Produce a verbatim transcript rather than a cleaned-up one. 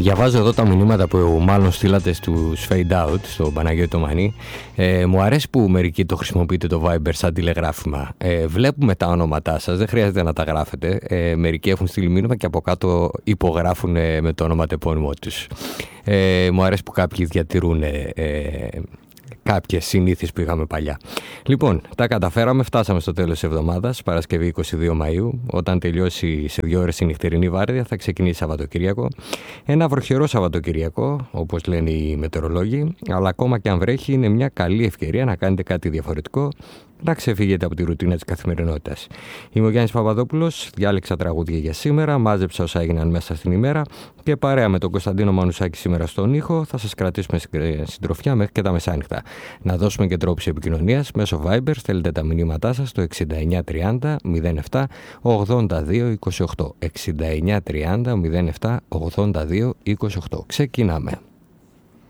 Διαβάζω εδώ τα μηνύματα που μάλλον στείλατε στους Fade Out, στο Παναγιώτη Μανί. Ε, μου αρέσει που μερικοί το χρησιμοποιείτε το Viber σαν τηλεγράφημα. Ε, βλέπουμε τα ονόματά σας, δεν χρειάζεται να τα γράφετε. Ε, μερικοί έχουν στείλει μήνυμα και από κάτω υπογράφουν ε, με το όνομα τεπώνυμό τους. Ε, μου αρέσει που κάποιοι διατηρούν ε, ε, κάποιες συνήθειες που είχαμε παλιά. Λοιπόν, τα καταφέραμε, φτάσαμε στο τέλος της εβδομάδας, Παρασκευή είκοσι δύο Μαΐου. Όταν τελειώσει σε δύο ώρες η νυχτερινή βάρδια, θα ξεκινήσει Σαββατοκύριακο. Ένα βροχερό Σαββατοκυριακό, όπως λένε οι μετεωρολόγοι, αλλά ακόμα και αν βρέχει, είναι μια καλή ευκαιρία να κάνετε κάτι διαφορετικό, να ξεφύγετε από τη ρουτίνα της καθημερινότητας. Είμαι ο Γιάννης Παπαδόπουλος, διάλεξα τραγούδια για σήμερα, μάζεψα όσα έγιναν μέσα στην ημέρα και παρέα με τον Κωνσταντίνο Μανουσάκη σήμερα στον ήχο θα σας κρατήσουμε συντροφιά μέχρι και τα μεσάνυχτα. Να δώσουμε και τρόπους επικοινωνίας μέσω Viber, στέλνετε τα μηνύματά σας στο εξήντα εννιά τριάντα μηδέν επτά ογδόντα δύο είκοσι οκτώ. εξήντα εννιά τριάντα μηδέν επτά ογδόντα δύο είκοσι οκτώ. Ξεκινάμε.